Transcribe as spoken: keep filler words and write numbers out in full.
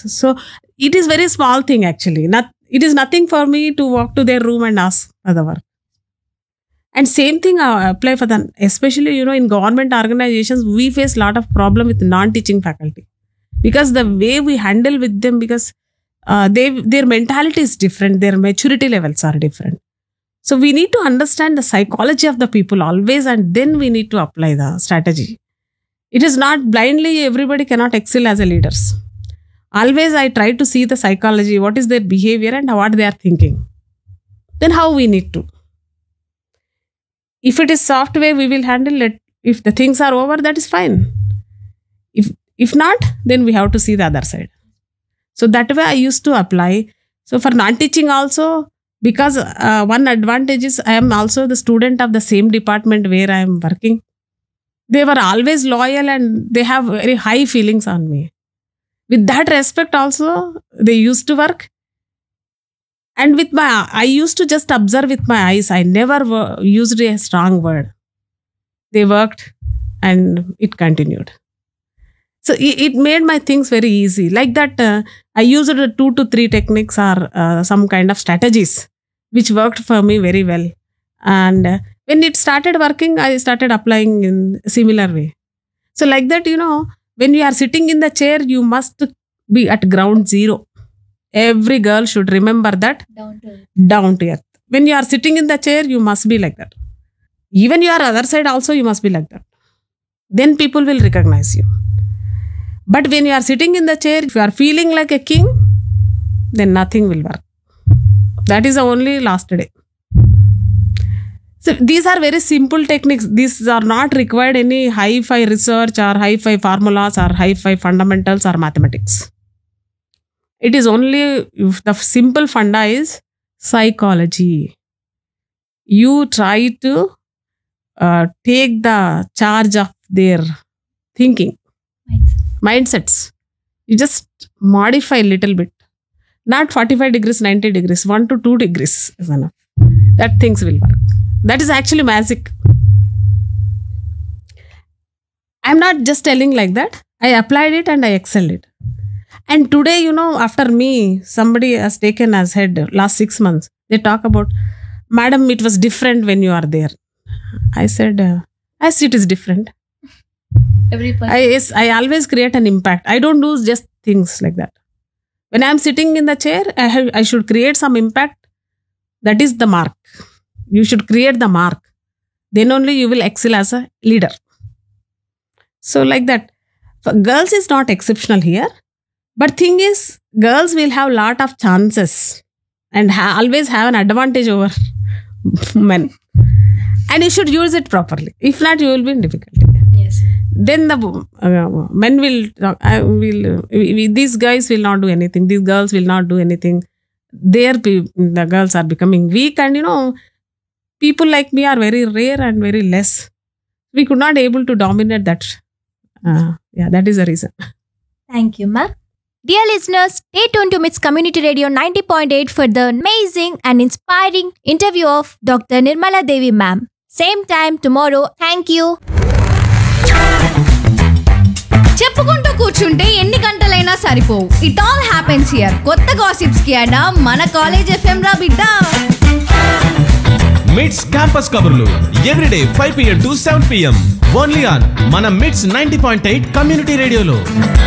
So it is very small thing actually. Not, it is nothing for me to walk to their room and ask for the work. And same thing I apply for the, especially, you know, in government organizations, we face a lot of problem with non-teaching faculty. Because the way we handle with them, because uh, they their mentality is different, their maturity levels are different. So we need to understand the psychology of the people always, and then we need to apply the strategy. It is not blindly, everybody cannot excel as a leaders. Always I try to see the psychology, what is their behavior and what they are thinking. Then how we need to. If it is software, we will handle it. If the things are over, that is fine. If if not, then we have to see the other side. So that way I used to apply. So for non-teaching also, because uh, one advantage is I am also the student of the same department where I am working. They were always loyal and they have very high feelings on me. With that respect also, they used to work. And with my, I used to just observe with my eyes. I never wo- used a strong word. They worked and it continued. So it, it made my things very easy. Like that, uh, I used uh, two to three techniques or uh, some kind of strategies, which worked for me very well. And uh, when it started working, I started applying in a similar way. So like that, you know, when you are sitting in the chair, you must be at ground zero. Every girl should remember that. Down to earth. Down to earth. When you are sitting in the chair, you must be like that. Even your other side also, you must be like that. Then people will recognize you. But when you are sitting in the chair, if you are feeling like a king, then nothing will work. That is the only last day. So these are very simple techniques. These are not required any high-fi research or high-fi formulas or high-fi fundamentals or mathematics. It is only, if the simple funda is psychology. You try to uh, take the charge of their thinking, Mindset. mindsets. You just modify a little bit. Not forty-five degrees, ninety degrees, one to two degrees is enough. That things will work. That is actually magic. I'm not just telling like that. I applied it and I excelled it. And today, you know, after me, somebody has taken as head last six months. They talk about, Madam, it was different when you are there. I said, uh, as it is different. Every person. I, yes, I always create an impact. I don't do just things like that. When I'm sitting in the chair, I, have, I should create some impact. That is the mark. You should create the mark. Then only you will excel as a leader. So like that. For girls is not exceptional here. But thing is, girls will have lot of chances and ha- always have an advantage over men. And you should use it properly. If not, you will be in difficulty. Yes. Then the uh, men will, talk, I will, we, we, these guys will not do anything. These girls will not do anything. Their pe- the girls are becoming weak, and you know, people like me are very rare and very less. We could not able to dominate that. Uh, yeah, that is the reason. Thank you, ma'am. Dear listeners, stay tuned to Mits Community Radio ninety point eight for the amazing and inspiring interview of Doctor Nirmala Devi ma'am. Same time tomorrow. Thank you. చెప్పుకుంటూ కూర్చుంటే ఎన్ని గంటలైనా సరిపోవు. It all happens here. కొత్త gossips కి అడా మన college FM రా బిడ్డ. మిట్స్ క్యాంపస్ కబుర్లు everyday five PM to seven PM only on మన మిట్స్ నైంటీ పాయింట్ ఎయిట్ కమ్యూనిటీ రేడియోలో.